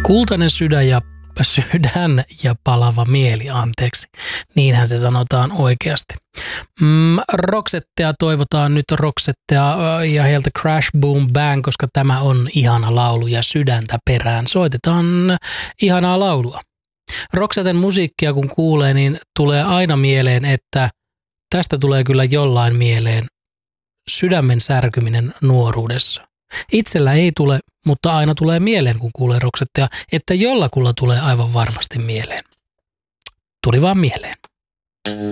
Kultainen sydän ja palava mieli, anteeksi. Niinhän se sanotaan oikeasti. Roxettea toivotaan nyt Roxettea ja heiltä Crash Boom Bang, koska tämä on ihana laulu ja sydäntä perään. Soitetaan ihanaa laulua. Roxetten musiikkia kun kuulee, niin tulee aina mieleen, että tästä tulee kyllä jollain mieleen sydämen särkyminen nuoruudessa. Itsellä ei tule, mutta aina tulee mieleen, kun kuulee Roxettea, että jollakulla tulee aivan varmasti mieleen. Tuli vaan mieleen.